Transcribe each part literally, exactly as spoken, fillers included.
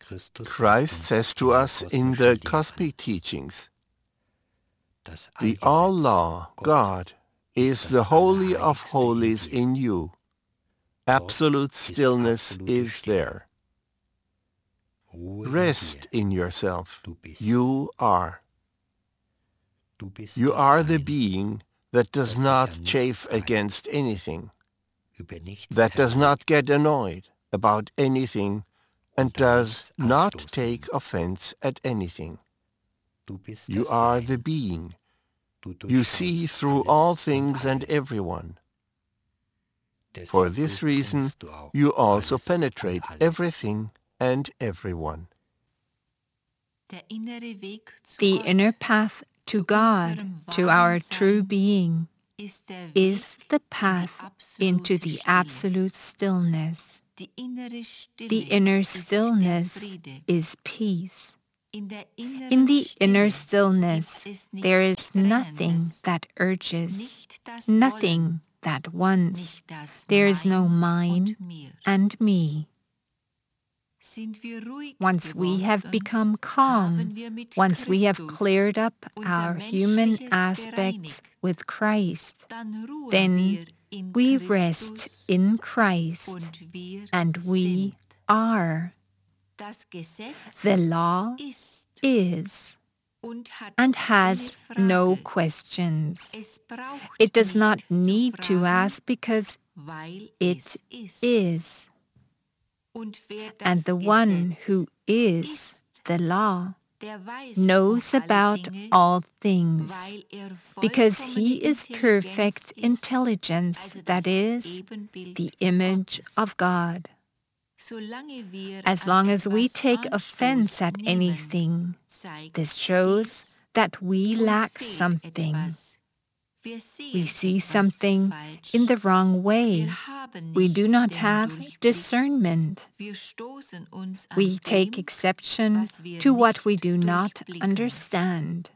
Christ says to us in the cosmic teachings, the all-law, God, is the Holy of Holies in you. Absolute stillness is there. Rest in yourself. You are. You are the being that does not chafe against anything, that does not get annoyed about anything, and does not take offense at anything. You are the being. You see through all things and everyone. For this reason, you also penetrate everything and everyone. The inner path to God, to our true being, is the path into the absolute stillness. The inner stillness is peace. In the inner stillness, there is nothing that urges, nothing that wants. There is no mine and me. Once we have become calm, once we have cleared up our human aspects with Christ, then we rest in Christ, and we are. The law is and has no questions. It does not need to ask because it is. And the one who is the law knows about all things, because he is perfect intelligence, that is, the image of God. As long as we take offense at anything, this shows that we lack something. We see something in the wrong way. We do not have discernment. We take exception to what we do not understand.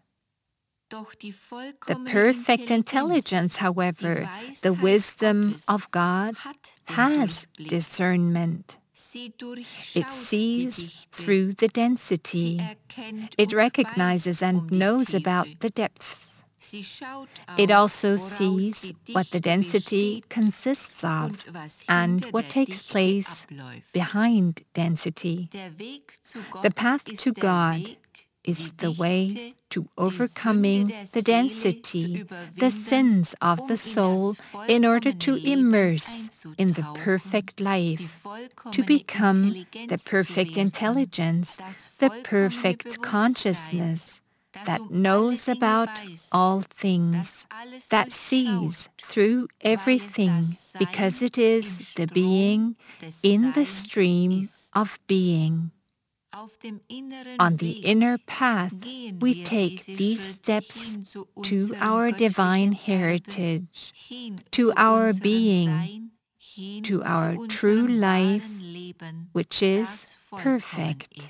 The perfect intelligence, however, the wisdom of God, has discernment. It sees through the density. It recognizes and knows about the depths. It also sees what the density consists of and what takes place behind density. The path to God is the way to overcoming the density, the sins of the soul, in order to immerse in the perfect life, to become the perfect intelligence, the perfect consciousness that knows about all things, that sees through everything, because it is the being in the stream of being. On the inner path, we take these steps to our divine heritage, to our being, to our true life, which is perfect.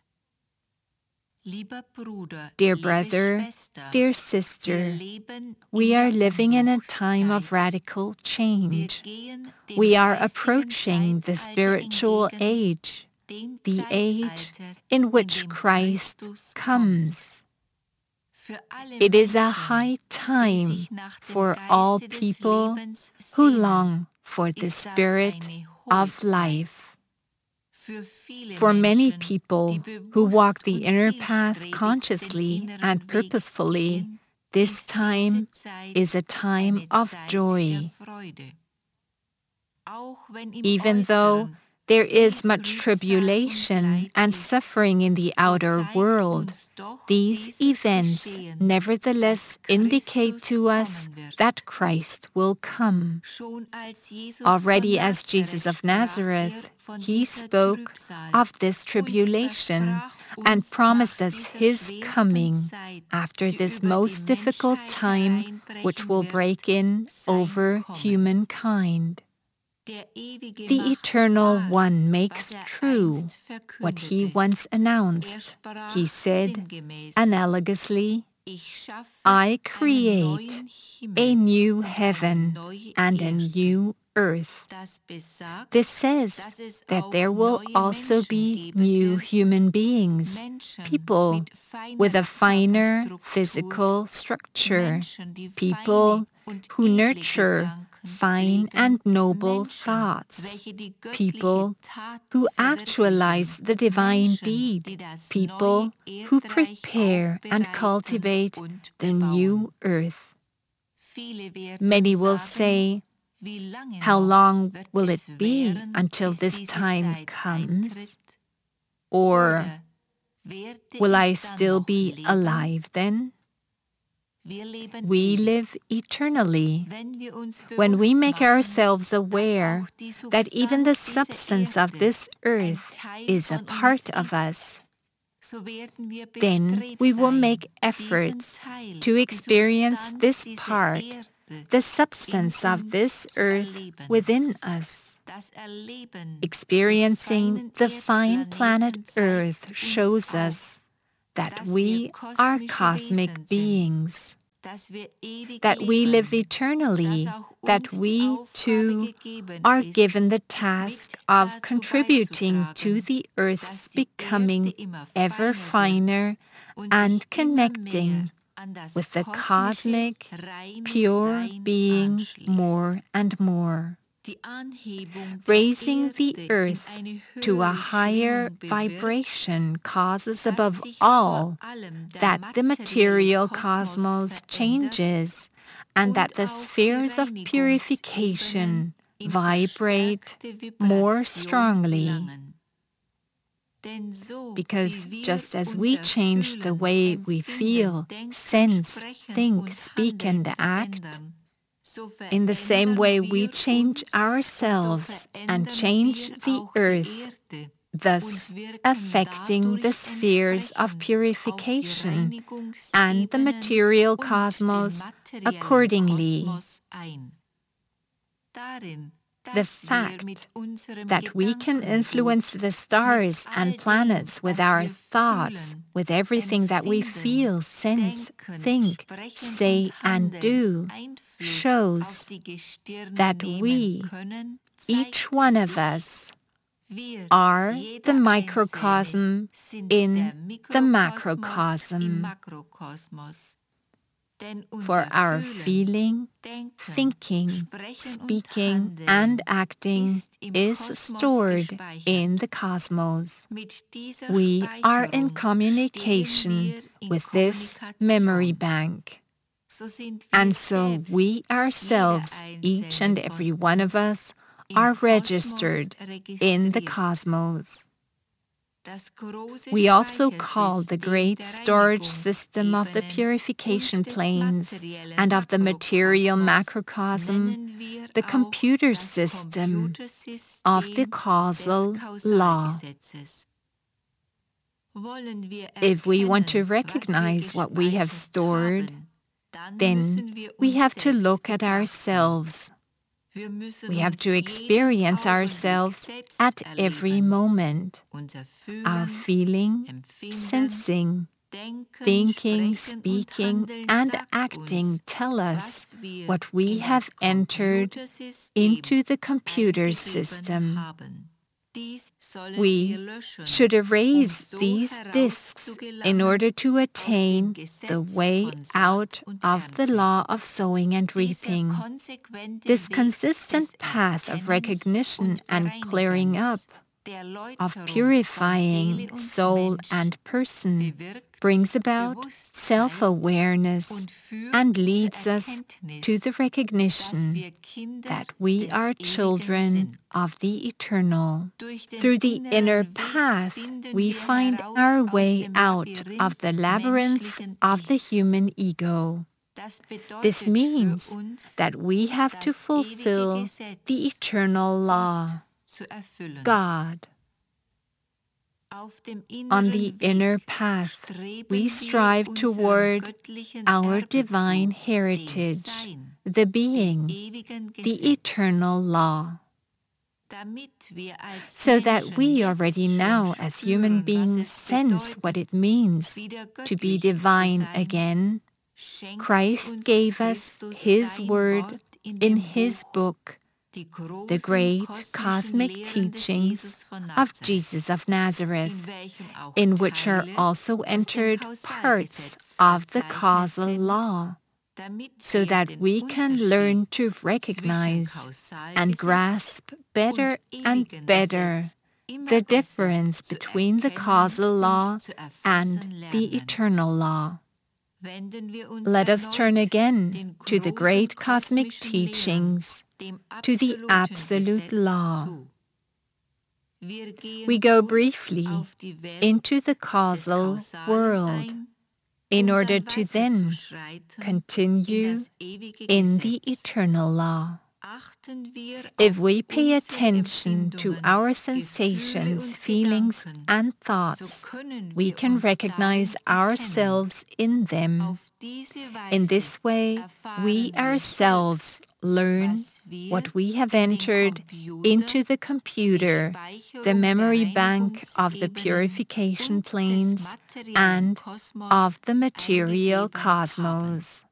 Dear brother, dear sister, we are living in a time of radical change. We are approaching the spiritual age, the age in which Christ comes. It is a high time for all people who long for the spirit of life. For many people who walk the inner path consciously and purposefully, this time is a time of joy. Even though there is much tribulation and suffering in the outer world, these events nevertheless indicate to us that Christ will come. Already as Jesus of Nazareth, he spoke of this tribulation and promised us his coming after this most difficult time which will break in over humankind. The Eternal One makes true what he once announced. He said, analogously, I create a new heaven and a new earth. This says that there will also be new human beings, people with a finer physical structure, people who nurture fine and noble thoughts, people who actualize the divine deed, people who prepare and cultivate the new earth. Many will say, how long will it be until this time comes? Or will I still be alive then? We live eternally when we make ourselves aware that even the substance of this earth is a part of us. Then we will make efforts to experience this part, the substance of this earth within us. Experiencing the fine planet Earth shows us that we are cosmic beings, that we live eternally, that we, too, are given the task of contributing to the Earth's becoming ever finer and connecting with the cosmic, pure being more and more. Raising the earth to a higher vibration causes above all that the material cosmos changes and that the spheres of purification vibrate more strongly. Because just as we change the way we feel, sense, think, speak, and act, in the same way we change ourselves and change the earth, thus affecting the spheres of purification and the material cosmos accordingly. The fact that we can influence the stars and planets with our thoughts, with everything that we feel, sense, think, say, and do, shows that we, each one of us, are the microcosm in the macrocosm. For our feeling, thinking, speaking, and acting is stored in the cosmos. We are in communication with this memory bank. And so we ourselves, each and every one of us, are registered in the cosmos. We also call the great storage system of the purification planes and of the material macrocosm the computer system of the causal law. If we want to recognize what we have stored, then we have to look at ourselves. We have to experience ourselves at every moment. Our feeling, sensing, thinking, speaking, and acting tell us what we have entered into the computer system. We should erase these disks in order to attain the way out of the law of sowing and reaping. This consistent path of recognition and clearing up, of purifying soul and person, brings about self-awareness and leads us to the recognition that we are children of the eternal. Through the inner path, we find our way out of the labyrinth of the human ego. This means that we have to fulfill the eternal law, God. On the inner path, we strive toward our divine heritage, the being, the eternal law. So that we already now, as human beings, sense what it means to be divine again, Christ gave us His word in His book the great cosmic teachings of Jesus of Nazareth, in which are also entered parts of the causal law, so that we can learn to recognize and grasp better and better the difference between the causal law and the eternal law. Let us turn again to the great cosmic teachings, to the absolute law. We go briefly into the causal world, in order to then continue in the eternal law. If we pay attention to our sensations, feelings, and thoughts, we can recognize ourselves in them. In this way, we ourselves learn what we have entered into the computer, the memory bank of the purification planes and of the material cosmos.